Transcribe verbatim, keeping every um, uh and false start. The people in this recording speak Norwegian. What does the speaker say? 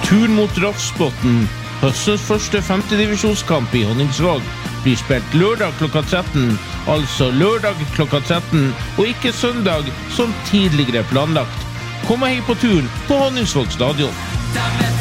Turn mot Ratsbotn. Høstens første femtedivisjonskamp i Honningsvåg blir spilt lørdag klokka tretten, altså lørdag klokka tretten, og ikke søndag som tidligere planlagt. Kom og hei på turen på Honningsvåg stadion.